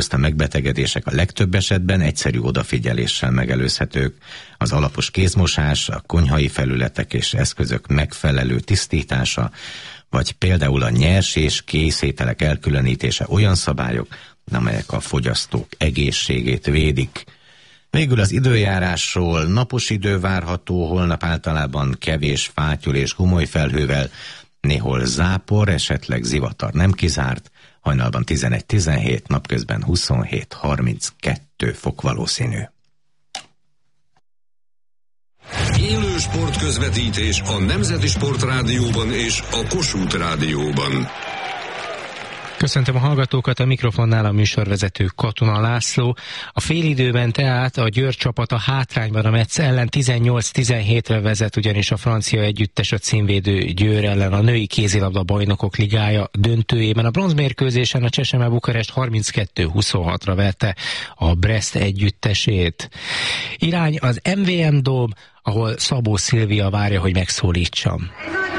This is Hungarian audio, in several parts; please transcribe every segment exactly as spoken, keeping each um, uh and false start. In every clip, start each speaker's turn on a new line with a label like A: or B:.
A: A megbetegedések a legtöbb esetben egyszerű odafigyeléssel megelőzhetők. Az alapos kézmosás, a konyhai felületek és eszközök megfelelő tisztítása, vagy például a nyers és kész ételek elkülönítése olyan szabályok, amelyek a fogyasztók egészségét védik. Végül az időjárásról: napos idő várható, holnap általában kevés fátyol és gumolyfelhővel, néhol zápor, esetleg zivatar nem kizárt, hajnalban tizenegy tizenhét, napközben huszonhét harminckettő fok valószínű.
B: Élő sportközvetítés a Nemzeti Sportrádióban és a Kossuth Rádióban.
C: Köszöntöm a hallgatókat, a mikrofonnál a műsorvezető Katona László. A félidőben tehát a Győr csapata hátrányban a Metsz ellen tizennyolc tizenhétre vezet, ugyanis a francia együttes a címvédő Győr ellen a női kézilabda bajnokok ligája döntőjében. A bronzmérkőzésen a Cseseme Bukarest harminckettő huszonhatra verte a Brest együttesét. Irány az em vé em Dome, ahol Szabó Szilvia várja, hogy megszólítsam.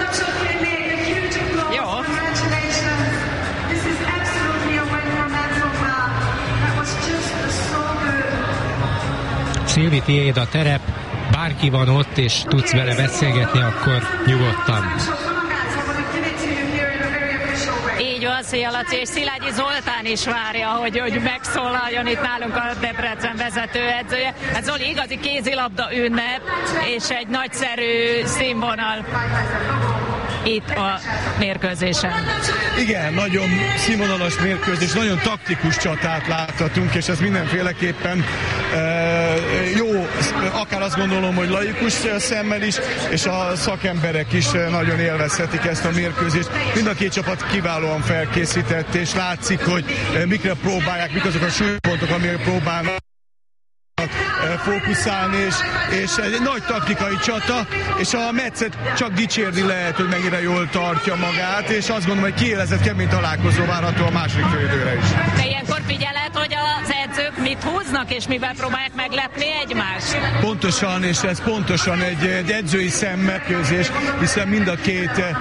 C: Szilvi, tiéd a terep, bárki van ott, és tudsz vele beszélgetni, akkor nyugodtan.
D: Így van, szia Laci, és Szilágyi Zoltán is várja, hogy, hogy megszólaljon itt nálunk a Debrecen vezetőedzője. Hát Zoli, igazi kézilabda ünnep, és egy nagyszerű színvonal itt a mérkőzésen.
E: Igen, nagyon színvonalas mérkőzés, nagyon taktikus csatát láthatunk, és ez mindenféleképpen e, jó, akár azt gondolom, hogy laikus szemmel is, és a szakemberek is nagyon élvezhetik ezt a mérkőzést. Mind a két csapat kiválóan felkészített, és látszik, hogy mikre próbálják, mik azok a súlypontok, amire próbálnak fókuszálni, és, és egy nagy taktikai csata, és a Metszet csak dicsérni lehet, hogy mennyire jól tartja magát, és azt gondolom, hogy kiélezett kemény találkozó várható a második félidőre is.
D: De ilyenkor figyeled, hogy az edzők mit húznak, és mivel próbálják meglepni egymást?
E: Pontosan, és ez pontosan egy, egy edzői szemmérkőzés, hiszen mind a két e,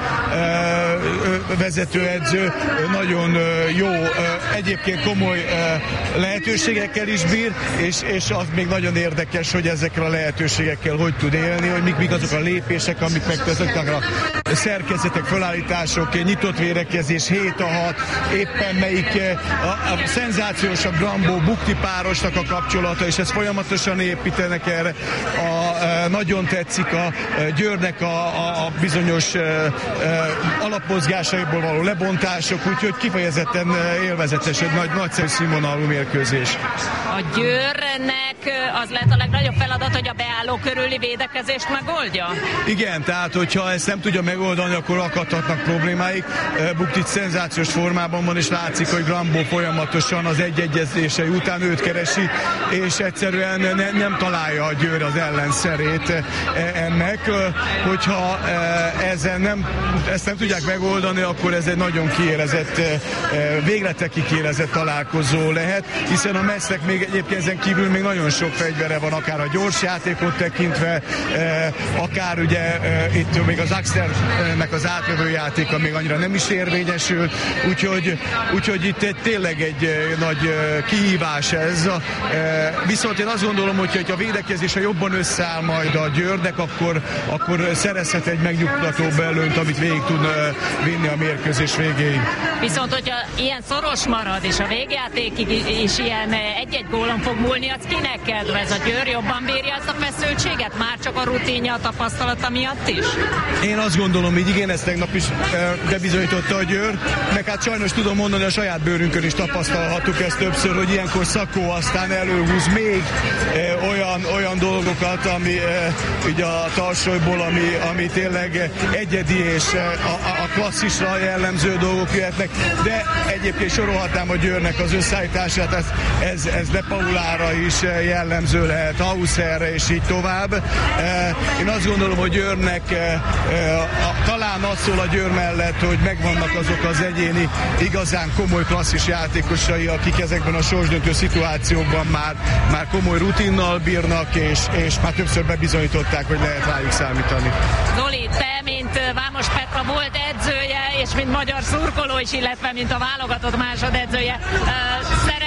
E: e, vezetőedző nagyon jó, e, egyébként komoly e, lehetőségekkel is bír, és, és az még nagyon érdekes, hogy ezekkel a lehetőségekkel hogy tud élni, hogy mik, mik azok a lépések, amik megtesznek, a szerkezetek, felállítások, nyitott védekezés, hét a hat, éppen melyik a, a szenzációsabb Grambó Bukti párosnak a kapcsolata, és ezt folyamatosan építenek erre. A, a, nagyon tetszik a, a Győrnek a, a, a bizonyos a, a, alapmozgásaiból való lebontások, úgyhogy kifejezetten élvezetes, egy nagy, nagyszerű színvonalú mérkőzés.
D: A Győrnek az lett a legnagyobb feladat, hogy a beálló körüli védekezést megoldja?
E: Igen, tehát hogyha ezt nem tudja megoldani, akkor akadhatnak problémáik. Buktic szenzációs formában van, és látszik, hogy Grambó folyamatosan az egy-egyezései után őt keresi, és egyszerűen ne, nem találja a Győr az ellenszerét ennek. Hogyha ezen nem, ezt nem tudják megoldani, akkor ez egy nagyon kiélezett, végletekig kiélezett találkozó lehet, hiszen a Messznek még egyébként ezen kívül még nagyon sok fegyvere van, akár a gyors játékot tekintve, akár ugye itt még az Axternek az átlövő játéka még annyira nem is érvényesül, úgyhogy, úgyhogy itt egy, tényleg egy nagy kihívás ez. Viszont én azt gondolom, hogy ha a védekezése jobban összeáll majd a Győrnek, akkor, akkor szerezhet egy megnyugtatóbb előnyt, amit végig tud vinni a mérkőzés végéig.
D: Viszont, hogyha ilyen szoros marad, és a végjátékig is ilyen egy-egy gólon fog múlni, az kinek kedvez? A Győr jobban bírja ezt a feszültséget? Már csak a rutinja, a tapasztalata miatt is?
E: Én azt gondolom, hogy igen, ezt tegnap is bebizonyította a Győr, meg hát sajnos tudom mondani, a saját bőrünkön is tapasztalhattuk ezt többször, hogy ilyenkor Szakó aztán előhúz még e, olyan, olyan dolgokat, ami e, ugye a tarsolyból, ami, ami tényleg egyedi és a, a klasszisra jellemző dolgok jöhetnek, de egyébként sorolhatnám a Győrnek az összeállítását, ez, ez, ez De Paulára is jellemző lehet, Hauserre és így tovább. E, én azt gondolom, hogy Győrnek e, e, a, talán az szól a Győr mellett, hogy megvannak azok az egyéni, igazán komoly klasszis játékosai, akik ezekben a sorsdöntő szituációkban már, már komoly rutinnal bírnak, és, és már többször bebizonyították, hogy lehet rájuk számítani.
D: Zoli, te, mint Vámos Petra volt edzője, és mint magyar szurkoló is, illetve mint a válogatott másodedzője,